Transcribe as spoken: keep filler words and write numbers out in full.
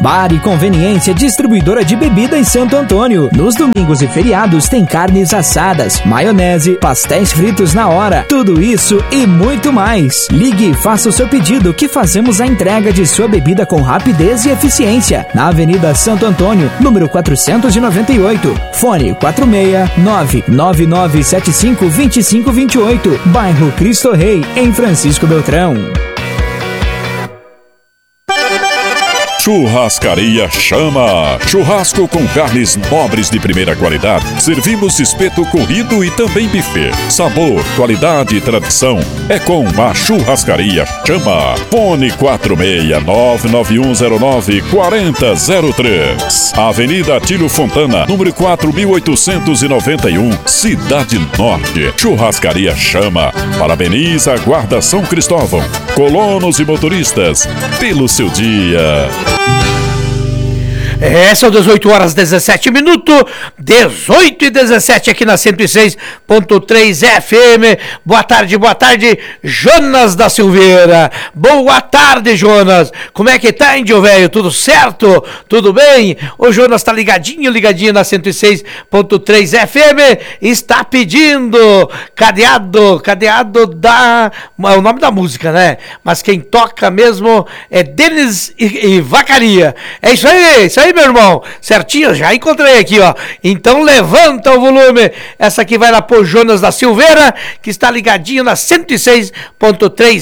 Bar e Conveniência Distribuidora de Bebida em Santo Antônio. Nos domingos e feriados tem carnes assadas, maionese, pastéis fritos na hora. Tudo isso e muito mais. Ligue e faça o seu pedido que fazemos a entrega de sua bebida com rapidez e eficiência. Na Avenida Santo Antônio, número quatrocentos e noventa e oito. Fone quatro seis nove nove nove sete cinco dois cinco dois oito. Bairro Cristo Rei, em Francisco Beltrão. Churrascaria Chama. Churrasco com carnes nobres de primeira qualidade. Servimos espeto corrido e também buffet. Sabor, qualidade e tradição é com a Churrascaria Chama. Fone quatro seis nove nove um zero nove quatro zero zero três. Avenida Atílio Fontana, número quatro mil oitocentos e noventa e um, Cidade Norte. Churrascaria Chama. Parabeniza a Guarda São Cristóvão, colonos e motoristas, pelo seu dia. É, são dezoito horas e dezessete minutos, dezoito e dezessete aqui na cento e seis ponto três F M. Boa tarde, boa tarde, Jonas da Silveira. Boa tarde, Jonas. Como é que tá, índio velho? Tudo certo? Tudo bem? O Jonas tá ligadinho, ligadinho na cento e seis ponto três F M. Está pedindo cadeado, cadeado da... é o nome da música, né? Mas quem toca mesmo é Denis e, e Vacaria. É isso aí, isso aí, meu irmão, certinho, já encontrei aqui, ó. Então levanta o volume. Essa aqui vai lá pro Jonas da Silveira, que está ligadinho na cento e seis ponto três